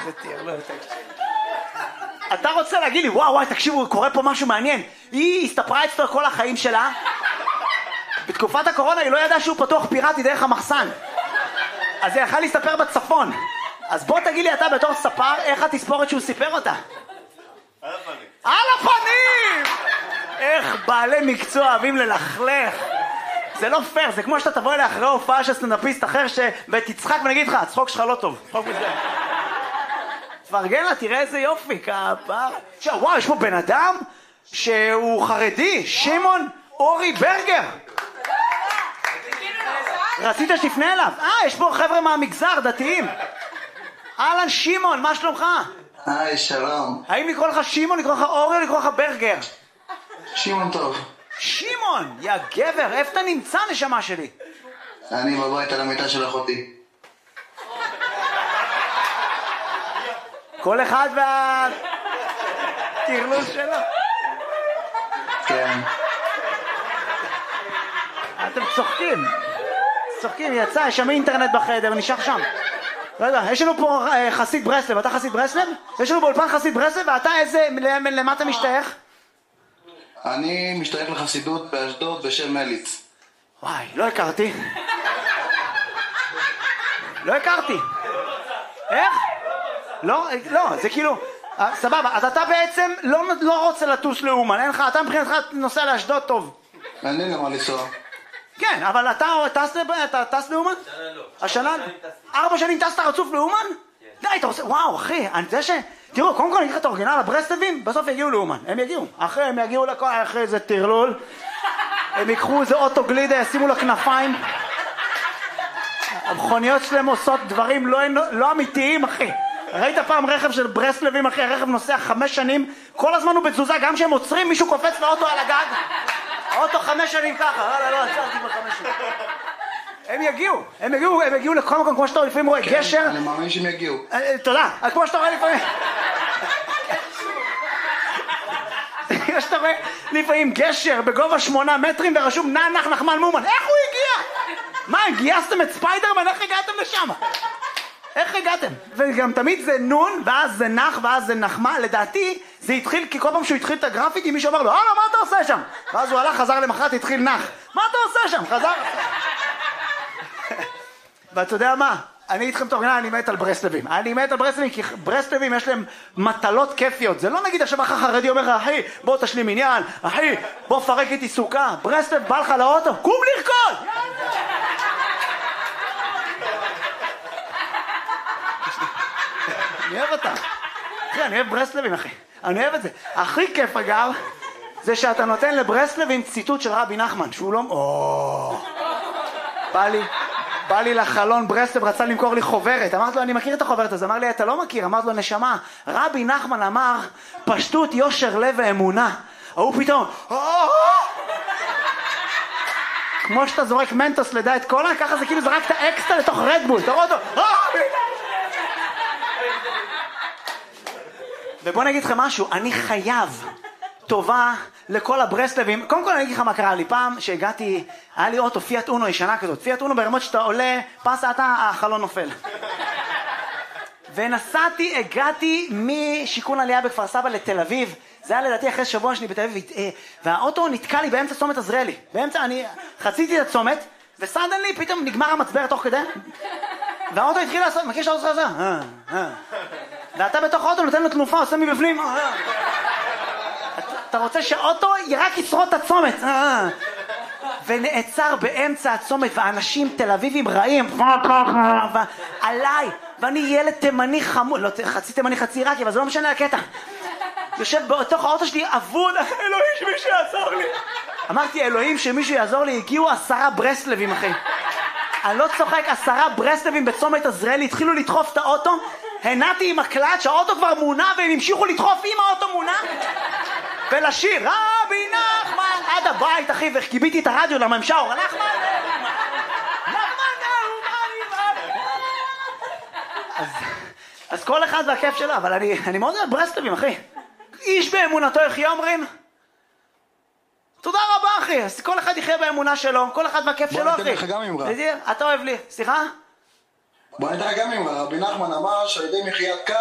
איזה טרלול, תקשיב. אתה רוצה להגיד לי, וואי, תקשיבו, קורה פה משהו מעניין. היא הסתפרה אצלו כל החיים שלה. בתקופת הקורונה היא לא ידעה שהוא פתוח פיראטי דרך המחסן. אז היא יכלה להסתפר בצפון. אז בוא תגיד לי אתה בתור ספר, איך התספורת שהוא סיפר אותה? על הפנים. על הפנים! איך בעלי מקצוע אוהבים ללכלך. זה לא פייר, זה כמו שאתה תבוא אליה אחרי הופעה של סטנדאפיסט אחר ותצחק ונגיד לך, הצחוק שלך לא טוב. צחוק מזה. תפרגן לה, תראה איזה יופי, כפר. וואו, יש פה בן אדם שהוא חרדי, שמעון אורי ברגר. רצית שתפנה אליו? יש פה חבר'ה מהמגזר, דתיים. אהלן שמעון, מה שלומך? היי, שלום. האם לקרוא לך שמעון, לקרוא לך אורי או לקרוא לך ברגר? שמעון טוב. שמעון, יא גבר, איפה אתה נמצא נשמה שלי? אני בבית על המיטה של אחותי. כל אחד והטרלול שלו. כן. אתם צוחקים. צוחקים, יצא, יש שם אינטרנט בחדר, נשאר שם. לא יודע, יש לנו פה חסיד ברסלב, אתה חסיד ברסלב? יש לנו באולפן חסיד ברסלב, ואתה איזה, למה אתה משתייך? אני משתייך לחסידות באשדוד בשם מליץ. וואי, לא הכרתי. לא הכרתי. איך? לא, זה כאילו, סבבה, אז אתה בעצם לא רוצה לטוס לאומן, אין לך, אתה מבחינתך נוסע לאשדוד טוב. אין לי למה לנסוע. כן, אבל אתה טס לאומן? השנה לא. 4 שנים טסת רצוף לאומן? די, אתה עושה, וואו אחי, אני יודע ש... תראו, קודם כל אני אגיד לך את האורגינל, הברסלבים, בסוף יגיעו לאומן, הם יגיעו. הם יגיעו לכל, אחרי איזה טרלול, הם ייקחו איזה אוטו גלידה, ישימו לה כנפיים. המכוניות שלהם עושות דברים לא אמיתיים, אחי. ראית פעם רכב של ברסלבים, אחי, הרכב נוסע 5 שנים, כל הזמן הוא בתזוזה, גם כשהם עוצרים, מישהו קופץ לאוטו על הגג. האוטו 5 שנים ככה, לא, עצרתי ב5 שנים. הם יגיעו לכל מקום, כמו שאתה רואה לפעמים רואה גשר. אני מאמין שהם יגיעו. תודה, כמו שאתה רואה לפעמים. כמו שאתה רואה לפעמים גשר בגובה 8 מטרים ורשום נח נחמן מומן. איך הוא הגיע? מה, גייסתם את ספיידרמן? איך הגעתם לשם? איך הגעתם? וגם תמיד זה נון, ואז זה נח, ואז זה נחמה. לדעתי זה התחיל, כי כל פעם שהוא התחיל את הגרפיטי מישהו אמר לו, מה אתה עושה שם? ואז הוא הלך, חזר למחרת, התחיל נח. מה אתה עושה שם? חזר. ואתה יודע מה? אני איתכם תורגנה, אני מת על ברסלבים. אני מת על ברסלבים, כי ברסלבים יש להם מטלות כיפיות. זה לא נגיד עכשיו אחר חרדי אומר לך, אחי, בוא תשלים עניין, אחי, בוא פרק איתי סוכה. ברסלב בא לך לאוטו, קום לרקוד! אני אוהב אותה. אחי, אני אוהב ברסלבים, אחי. אני אוהב את זה. הכי כיף, אגב, זה שאתה נותן לברסלבים ציטוט של רבי נחמן, שהוא לא... בא לי לחלון ברסלב, רצה למכור לי חוברת. אמרתי לו, אני מכיר את החוברת הזאת. אמר לי, אתה לא מכיר. אמרתי לו, נשמה, רבי נחמן אמר, פשטות, יושר, לב ואמונה. הוא פתאום... כמו שאתה זורק מנטוס לדעת קולה, ככה זה כאילו זרקת אקסטרה לתוך רדבול. אתה רואה אותו... ובוא נגיד לכם משהו, אני חייב טובה לכל הברסלבים. קודם כל אני אגיד לך מה קרה לי. פעם שהגעתי, היה לי אוטו, פיאט אונו ישנה כזאת. פיאט אונו ברמות שאתה עולה, פסה אתה, החלון נופל. ונסעתי, הגעתי משיכון עלייה בכפר סבא לתל אביב. זה היה לדעתי אחרי שבוע שני בתל אביב. והאוטו נתקע לי באמצע צומת עזריאלי. באמצע, אני חציתי את הצומת, וסדן לי, פתאום נגמר המצבר תוך כדי. והאוטו התחיל לעשות, מכיר שהאוטו עושה? ואתה בתוך האוטו נותן לו תנופה, עושה מבפנים. אתה רוצה שהאוטו רק ישרוד את הצומת. ונעצר באמצע הצומת, ואנשים תל אביבים רעים, עליי, ואני ילד תימני חמוד, לא חצי תימני חצי עיראקי, אבל זה לא משנה הקטע. יושב בתוך האוטו שלי, אבוד, אלוהים שמישהו יעזור לי. אמרתי, אלוהים שמישהו יעזור לי, הגיעו 10 ברסלבים, אחי. אני לא צוחק, 10 ברסלבים בצומת עזריאלי, התחילו לדחוף את האוטו, הנעתי עם הקלט שהאוטו כבר מונע, והם המשיכו לדחוף עם האוטו מונע, ולשיר, רבי נחמן, עד הבית, אחי, וקיביתי את הרדיו לממשאור, נחמן, אז כל אחד והכיף שלו, אבל אני מאוד אוהב ברסלבים, אחי. איש באמונתו יחיה אומרים. תודה רבה, אחי. אז כל אחד יחיה באמונה שלו, כל אחד והכיף שלו, אחי. בוא ניתן לך גם אמרה. אתה אוהב לי, סליחה? בוא ניתן לך גם אמרה. רבי נחמן אמר שעל ידי מחיית